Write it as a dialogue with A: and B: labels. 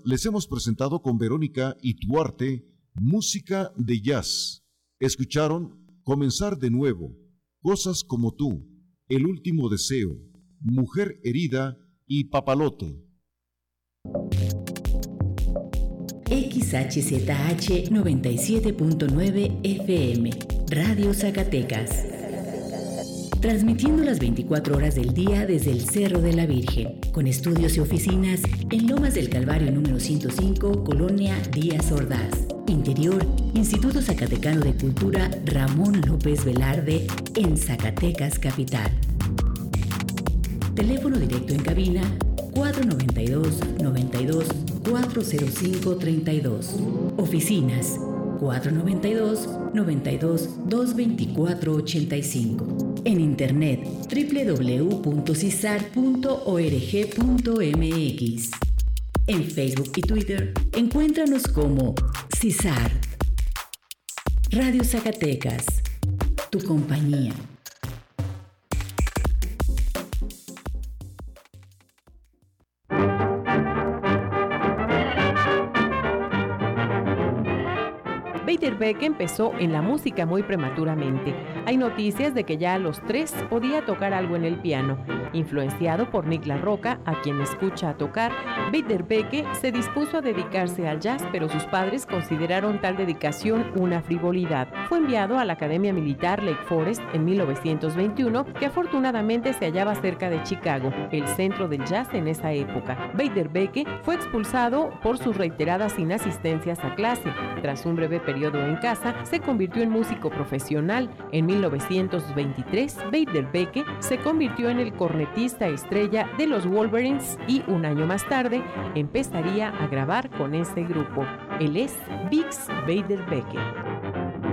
A: les hemos presentado con Verónica Ituarte música de jazz. Escucharon Comenzar de Nuevo, Cosas como tú, El Último Deseo, Mujer Herida y Papalote.
B: XHZH 97.9 FM, Radio Zacatecas. Transmitiendo las 24 horas del día desde el Cerro de la Virgen, con estudios y oficinas en Lomas del Calvario número 105, Colonia Díaz Ordaz. Interior, Instituto Zacatecano de Cultura Ramón López Velarde, en Zacatecas Capital. Teléfono directo en cabina 492-92-405-32. Oficinas 492-92-224-85. En internet www.cisar.org.mx. En Facebook y Twitter, encuéntranos como CISAR. Radio Zacatecas, tu compañía.
C: Beiderbecke empezó en la música muy prematuramente. Hay noticias de que ya a los 3 podía tocar algo en el piano. Influenciado por Nick La Rocca, a quien escucha tocar, Beiderbecke se dispuso a dedicarse al jazz, pero sus padres consideraron tal dedicación una frivolidad. Fue enviado a la Academia Militar Lake Forest en 1921, que afortunadamente se hallaba cerca de Chicago, el centro del jazz en esa época. Beiderbecke fue expulsado por sus reiteradas inasistencias a clase. Tras un breve periodo en casa, se convirtió en músico profesional. En 1923, Beiderbecke se convirtió en el cornetista estrella de los Wolverines y un año más tarde empezaría a grabar con ese grupo. Él es Bix Beiderbecke.